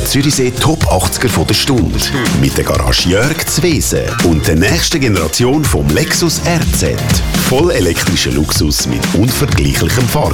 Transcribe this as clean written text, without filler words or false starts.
Zürichsee Top 80er von der Stunde. Mit der Garage Jörg Zwesen und der nächsten Generation vom Lexus RZ. Voll elektrischer Luxus mit unvergleichlichem Fahrgefühl.